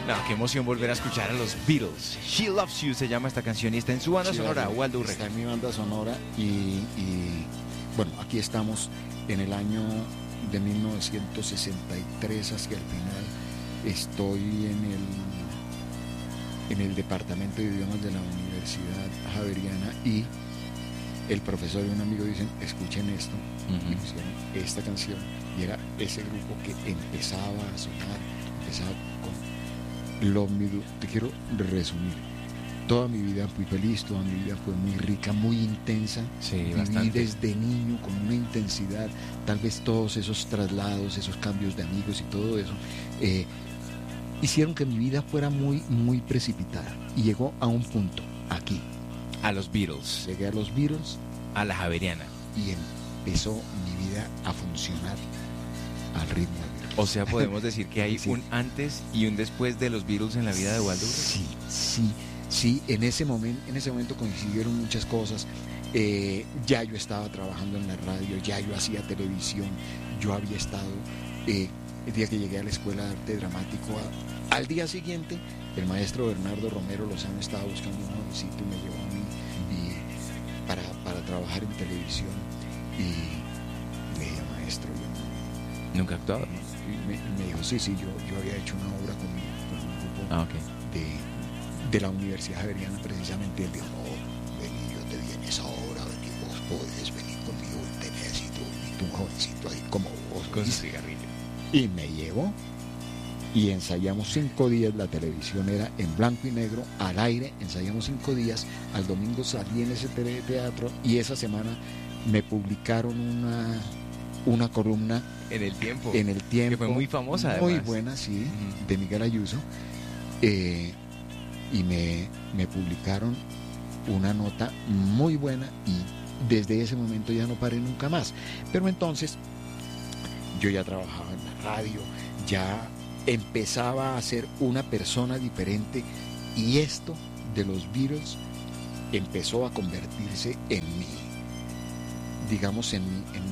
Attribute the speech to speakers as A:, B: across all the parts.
A: No, qué emoción volver a escuchar a los Beatles. She Loves You se llama esta canción y está en su banda sonora, Waldo Urrego.
B: Está en mi banda sonora y bueno, aquí estamos en el año de 1963 hacia el final. Estoy en el departamento de idiomas de la Universidad Javeriana y el profesor y un amigo dicen, escuchen esto, y pusieron esta canción, y era ese grupo que empezaba a sonar, empezaba con Love Me Do. Te quiero resumir, toda mi vida fui feliz, toda mi vida fue muy rica, muy intensa, viví
A: bastante.
B: desde niño con una intensidad, tal vez todos esos traslados, esos cambios de amigos y todo eso, hicieron que mi vida fuera muy, muy precipitada, y llegó a un punto, aquí,
A: A los Beatles,
B: llegué a los Beatles,
A: a la Javeriana.
B: y empezó mi vida a funcionar al ritmo de Beatles.
A: O sea, podemos decir que hay
B: Sí.
A: un antes y un después de los Beatles en la vida de Waldo Urrego.
B: Sí, en ese momento coincidieron muchas cosas. Ya yo estaba trabajando en la radio, ya yo hacía televisión, yo había estado, el día que llegué a la Escuela de Arte Dramático, al día siguiente, el maestro Bernardo Romero Lozano estaba buscando un jovencito y me llevó a mí para trabajar en televisión, y le dije, maestro,
A: Nunca ha actuado.
B: y me dijo, sí, yo había hecho una obra con un grupo
A: Ah, ok.
B: de la Universidad Javeriana, precisamente. Él dijo, no, vení, yo te di en esa obra, vení, vos podés venir conmigo, te necesito un jovencito ahí como vos.
A: Con su cigarrillo.
B: Y me llevó y ensayamos 5 días. La televisión era en blanco y negro, al aire, ensayamos 5 días. Al domingo salí en ese teatro y esa semana me publicaron una columna
A: En el tiempo.
B: en El Tiempo,
A: Que fue muy famosa,
B: muy
A: además.
B: buena, sí,
A: Ujú.
B: de Miguel Ayuso, y me publicaron una nota muy buena, y desde ese momento ya no paré nunca más. Pero entonces yo ya trabajaba en la radio, ya empezaba a ser una persona diferente, y esto de los Beatles empezó a convertirse en mí, digamos, en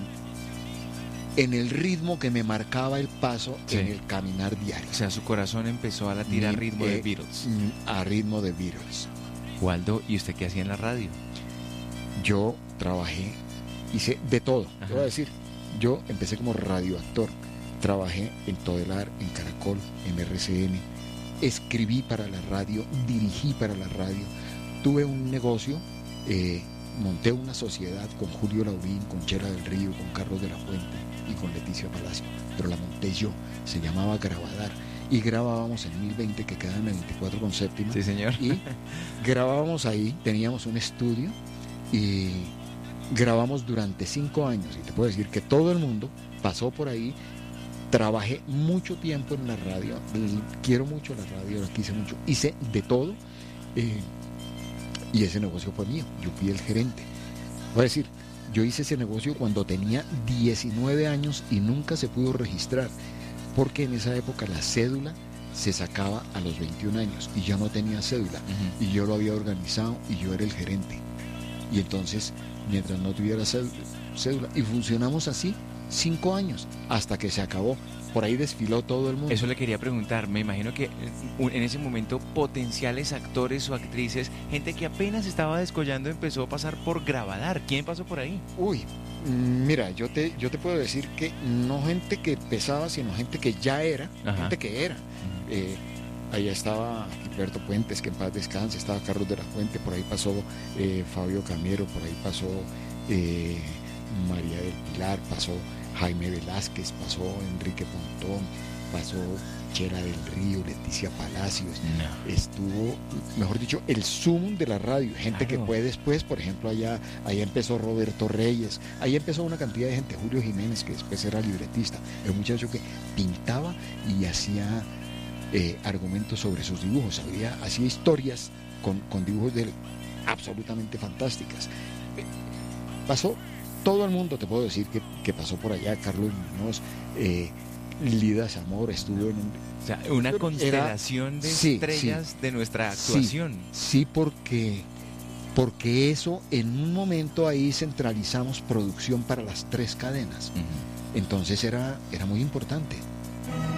B: el ritmo que me marcaba el paso,
A: Sí.
B: en el caminar diario.
A: O sea, su corazón empezó a latir a ritmo de Beatles.
B: A ritmo de Beatles.
A: Waldo, ¿y usted qué hacía en la radio?
B: Yo trabajé, hice de todo.
A: Ajá.
B: Te voy a decir, yo empecé como radioactor, trabajé en Todelar, en Caracol, en RCN, escribí para la radio, dirigí para la radio, tuve un negocio, monté una sociedad con Julio Laurín, con Chela del Río, con Carlos de la Fuente y con Leticia Palacio, pero la monté yo, se llamaba Grabadar, y grabábamos en 1020, que queda en el 24 con séptima.
A: Sí, señor.
B: Y grabábamos ahí, teníamos un estudio y grabamos durante 5 años, y te puedo decir que todo el mundo pasó por ahí. Trabajé mucho tiempo en la radio, quiero mucho la radio, la quise mucho, hice de todo, y ese negocio fue mío, yo fui el gerente. Voy a decir, yo hice ese negocio cuando tenía 19 años y nunca se pudo registrar, porque en esa época la cédula se sacaba a los 21 años y yo no tenía cédula,
A: Ujú.
B: y yo lo había organizado y yo era el gerente. Y entonces, mientras no tuviera cédula, y funcionamos así 5 años hasta que se acabó. Por ahí desfiló todo el mundo.
A: Eso le quería preguntar. Me imagino que en ese momento potenciales actores o actrices, gente que apenas estaba descollando, empezó a pasar por Grabadar. ¿Quién pasó por ahí?
B: Uy, mira, yo te puedo decir que no gente que pesaba, sino gente que ya era,
A: Ajá.
B: gente que era. Allá estaba Gilberto Puentes, que en paz descanse, estaba Carlos de la Fuente, por ahí pasó Fabio Camero, por ahí pasó María del Pilar, pasó Jaime Velázquez, pasó Enrique Pontón, pasó Chela del Río, Leticia Palacios.
A: No.
B: Estuvo, mejor dicho, el sumum de la radio, gente
A: Claro.
B: que fue después, por ejemplo, allá empezó Roberto Reyes, ahí empezó una cantidad de gente, Julio Jiménez, que después era libretista, el muchacho que pintaba y hacía argumentos sobre sus dibujos, hacía historias con dibujos de él absolutamente fantásticas. Pasó todo el mundo, te puedo decir que pasó por allá, Carlos Muñoz, Lida Zamora estuvo en un...
A: O sea, una constelación de
B: sí,
A: estrellas de nuestra actuación.
B: Sí, porque eso, en un momento ahí centralizamos producción para las 3 cadenas.
A: Ujú.
B: Entonces era muy importante.